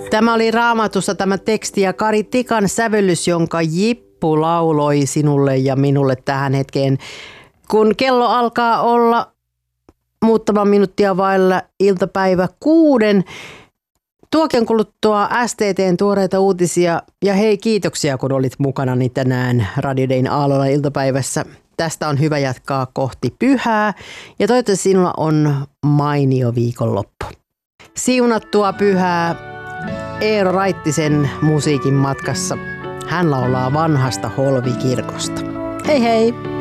Tämä oli Raamatusta tämä teksti ja Kari Tikan sävellys, jonka Jippu lauloi sinulle ja minulle tähän hetkeen. Kun kello alkaa olla muutama minuuttia vailla iltapäivä 6, tuokion kuluttua STT:n tuoreita uutisia. Ja hei, kiitoksia kun olit mukanani tänään Radio Dayn aallolla iltapäivässä. Tästä on hyvä jatkaa kohti pyhää ja toivottavasti sinulla on mainio viikonloppu. Siunattua pyhää Eero Raittisen musiikin matkassa. Hän laulaa vanhasta Holvikirkosta. Hei hei!